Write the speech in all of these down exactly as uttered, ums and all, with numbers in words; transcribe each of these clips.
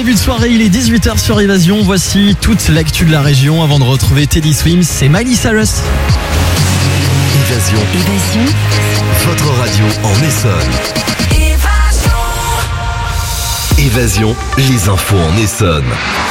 début de soirée, il est dix-huit heures sur Évasion. Voici toute l'actu de la région avant de retrouver Teddy Swims et Miley Cyrus. Évasion. Évasion. Votre radio en Essonne. Évasion, les infos en Essonne.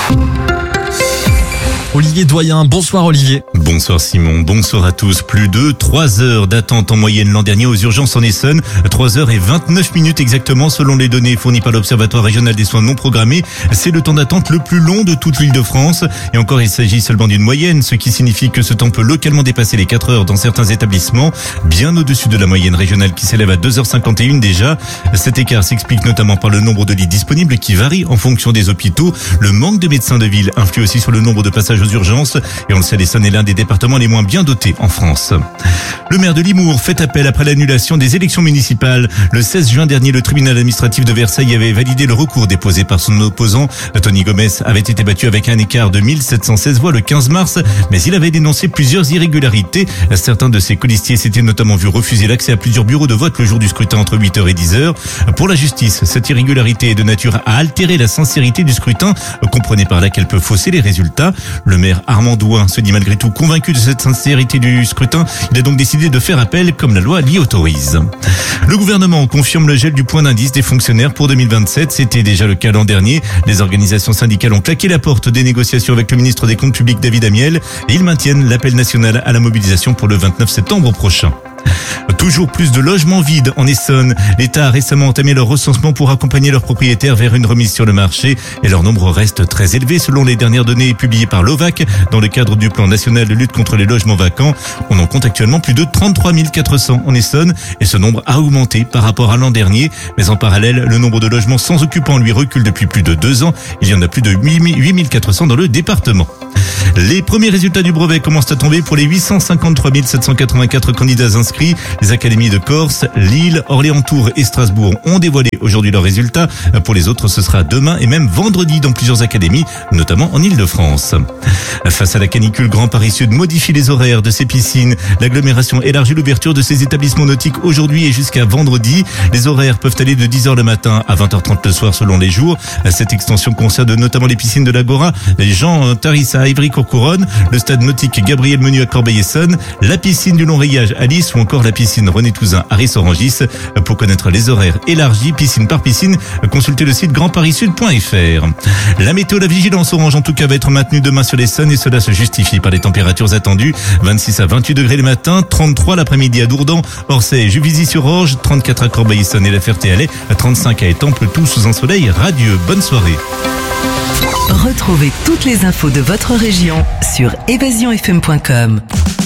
Olivier Doyen, bonsoir Olivier. Bonsoir Simon, bonsoir à tous. Plus de trois heures d'attente en moyenne l'an dernier aux urgences en Essonne. trois heures et vingt-neuf minutes exactement selon les données fournies par l'Observatoire régional des soins non programmés. C'est le temps d'attente le plus long de toute l'île de France. Et encore, il s'agit seulement d'une moyenne, ce qui signifie que ce temps peut localement dépasser les quatre heures dans certains établissements, bien au-dessus de la moyenne régionale qui s'élève à deux heures cinquante et une déjà. Cet écart s'explique notamment par le nombre de lits disponibles qui varie en fonction des hôpitaux. Le manque de médecins de ville influe aussi sur le nombre de passages aux urgences. Et on le sait, l'Essonne est l'un des départements les moins bien dotés en France. Le maire de Limours fait appel après l'annulation des élections municipales. Le seize juin dernier, le tribunal administratif de Versailles avait validé le recours déposé par son opposant. Tony Gomez avait été battu avec un écart de mille sept cent seize voix le quinze mars, mais il avait dénoncé plusieurs irrégularités. Certains de ses colistiers s'étaient notamment vu refuser l'accès à plusieurs bureaux de vote le jour du scrutin entre huit heures et dix heures. Pour la justice, cette irrégularité est de nature à altérer la sincérité du scrutin, comprenez par là qu'elle peut fausser les résultats. Le maire Armand Douin se dit malgré tout convaincu de cette sincérité du scrutin. Il a donc décidé de faire appel comme la loi l'y autorise. Le gouvernement confirme le gel du point d'indice des fonctionnaires pour deux mille vingt-sept. C'était déjà le cas l'an dernier. Les organisations syndicales ont claqué la porte des négociations avec le ministre des Comptes publics David Amiel et ils maintiennent l'appel national à la mobilisation pour le vingt-neuf septembre prochain. Toujours plus de logements vides en Essonne. L'État a récemment entamé leur recensement pour accompagner leurs propriétaires vers une remise sur le marché et leur nombre reste très élevé selon les dernières données publiées par l'O V A C dans le cadre du plan national de lutte contre les logements vacants. On en compte actuellement plus de trente-trois mille quatre cents en Essonne et ce nombre a augmenté par rapport à l'an dernier. Mais en parallèle, le nombre de logements sans occupants lui recule depuis plus de deux ans. Il y en a plus de huit mille quatre cents dans le département. Les premiers résultats du brevet commencent à tomber pour les huit cent cinquante-trois mille sept cent quatre-vingt-quatre candidats inscrits. Les académies de Corse, Lille, Orléans-Tours et Strasbourg ont dévoilé aujourd'hui leurs résultats. Pour les autres, ce sera demain et même vendredi dans plusieurs académies, notamment en Île-de-France. Face à la canicule, Grand Paris Sud modifie les horaires de ses piscines. L'agglomération élargit l'ouverture de ses établissements nautiques aujourd'hui et jusqu'à vendredi. Les horaires peuvent aller de dix heures le matin à vingt heures trente le soir selon les jours. Cette extension concerne notamment les piscines de l'Agora, les Jean Tarissa à Ivry-Courcouronne, le stade nautique Gabriel Menu à Corbeil-Essonnes, la piscine du Long Rayage à Lys ou encore la piscine René Touzin à Ris-Orangis. Pour connaître les horaires élargis, piscine par piscine, consultez le site grand paris sud point f r. La météo, la vigilance orange en tout cas va être maintenue demain sur l'Essonne et cela se justifie par les températures attendues. vingt-six à vingt-huit degrés le matin, trente-trois l'après-midi à Dourdan, Orsay et Juvisy-sur-Orge, trente-quatre à Corbeil-Essonnes et La Ferté-Alais, trente-cinq à Étampes, tout sous un soleil radieux. Bonne soirée. Retrouvez toutes les infos de votre région sur évasion f m point com.